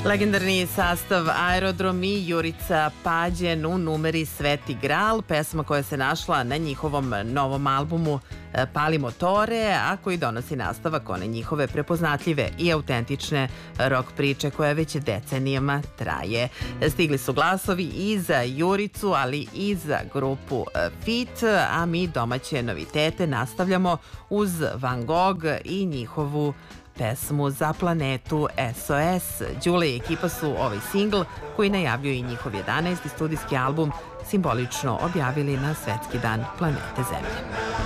Legendarni sastav Aerodrom i Jurica Pađen u numeri Sveti Gral, pesma koja se našla na njihovom novom albumu Pali motore, a koji donosi nastavak one njihove prepoznatljive i autentične rock priče koja već decenijama traje. Stigli su glasovi i za Juricu, ali i za grupu Fit, a mi domaće novitete nastavljamo uz Van Gogh i njihovu pesmu Za planetu SOS. Đule i ekipa su ovaj singl, koji najavljuje i njihov 11. studijski album, simbolično objavili na Svetski dan planete Zemlje.